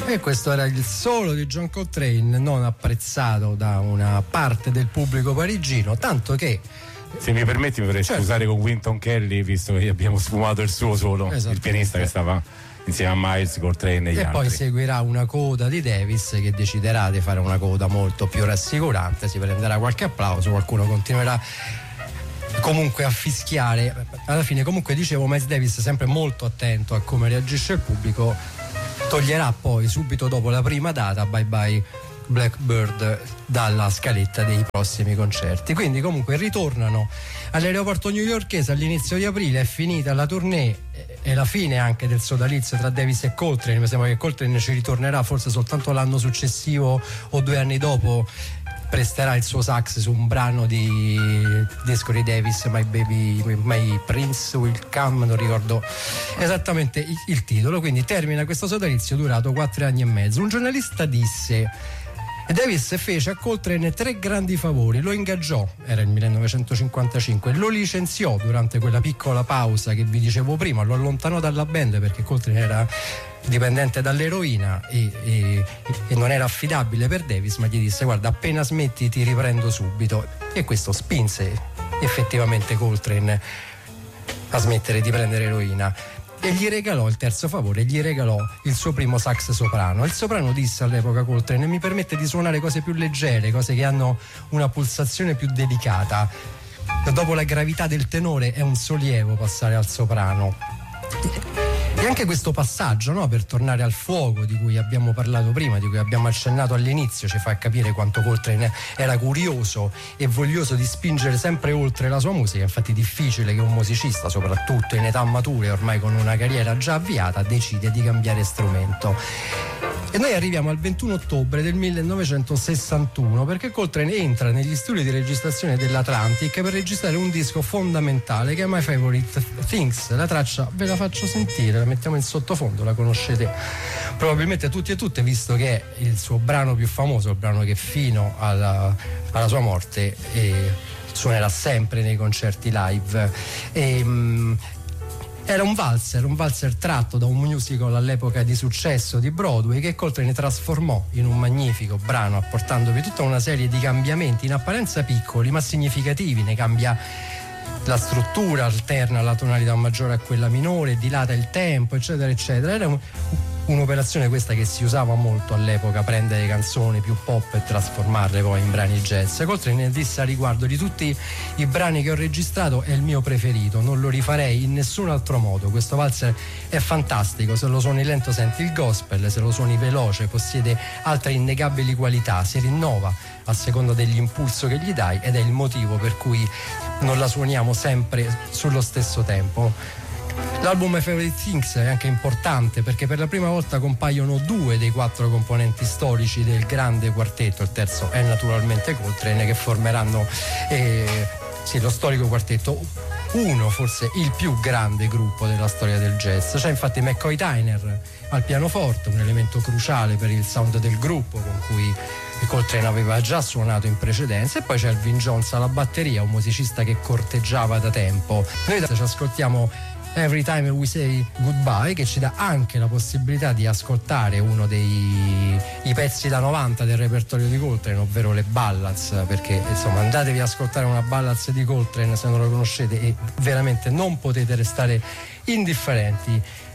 E questo era il solo di John Coltrane, non apprezzato da una parte del pubblico parigino, tanto che, se mi permetti, mi vorrei scusare con Wynton Kelly, visto che abbiamo sfumato il suo solo, il pianista che stava insieme a Miles, Coltrane e gli altri. Poi seguirà una coda di Davis che deciderà di fare una coda molto più rassicurante, si prenderà qualche applauso, qualcuno continuerà comunque a fischiare. Alla fine, comunque, dicevo, Miles Davis sempre molto attento a come reagisce il pubblico, toglierà poi subito dopo la prima data Bye Bye Blackbird dalla scaletta dei prossimi concerti. Quindi comunque ritornano all'aeroporto newyorkese all'inizio di aprile, è finita la tournée e la fine anche del sodalizio tra Davis e Coltrane. Mi sembra che Coltrane ci ritornerà forse soltanto l'anno successivo o 2 anni dopo, presterà il suo sax su un brano di disco di Davis, My Prince Will Come, non ricordo esattamente il titolo. Quindi termina questo sodalizio durato 4 anni e mezzo. Un giornalista disse: Davis fece a Coltrane 3 grandi favori, lo ingaggiò, era il 1955, lo licenziò durante quella piccola pausa che vi dicevo prima, lo allontanò dalla band perché Coltrane era dipendente dall'eroina e non era affidabile per Davis, ma gli disse: guarda, appena smetti ti riprendo subito, e questo spinse effettivamente Coltrane a smettere di prendere eroina. E gli regalò il terzo favore, gli regalò il suo primo sax soprano. Il soprano disse all'epoca Coltrane: mi permette di suonare cose più leggere, cose che hanno una pulsazione più delicata. Dopo la gravità del tenore è un sollievo passare al soprano. E anche questo passaggio, no, per tornare al fuoco di cui abbiamo parlato prima, di cui abbiamo accennato all'inizio, ci fa capire quanto Coltrane era curioso e voglioso di spingere sempre oltre la sua musica. Infatti è difficile che un musicista, soprattutto in età mature, ormai con una carriera già avviata, decide di cambiare strumento. E noi arriviamo al 21 ottobre del 1961 perché Coltrane entra negli studi di registrazione dell'Atlantic per registrare un disco fondamentale che è My Favorite Things. La traccia ve la faccio sentire, la mettiamo in sottofondo, la conoscete probabilmente tutti e tutte, visto che è il suo brano più famoso, il brano che fino alla sua morte suonerà sempre nei concerti live. Era un valzer tratto da un musical all'epoca di successo di Broadway che Coltrane trasformò in un magnifico brano, apportandovi tutta una serie di cambiamenti in apparenza piccoli ma significativi. Ne cambia la struttura, alterna la tonalità maggiore a quella minore, dilata il tempo, eccetera eccetera. Era un'operazione questa che si usava molto all'epoca, prendere canzoni più pop e trasformarle poi in brani jazz. Coltrane disse a riguardo: di tutti i brani che ho registrato è il mio preferito, non lo rifarei in nessun altro modo. Questo valzer è fantastico, se lo suoni lento senti il gospel, se lo suoni veloce possiede altre innegabili qualità, si rinnova a seconda dell'impulso che gli dai ed è il motivo per cui non la suoniamo sempre sullo stesso tempo. L'album My Favorite Things è anche importante perché per la prima volta compaiono 2 dei 4 componenti storici del grande quartetto, il terzo è naturalmente Coltrane, che formeranno lo storico quartetto, uno forse il più grande gruppo della storia del jazz. C'è infatti McCoy Tyner al pianoforte, un elemento cruciale per il sound del gruppo con cui Coltrane aveva già suonato in precedenza, e poi c'è Elvin Jones alla batteria, un musicista che corteggiava da tempo. Noi ci ascoltiamo Every Time We Say Goodbye, che ci dà anche la possibilità di ascoltare uno dei pezzi da 90 del repertorio di Coltrane, ovvero le ballads, perché insomma andatevi ad ascoltare una ballads di Coltrane se non lo conoscete e veramente non potete restare indifferenti.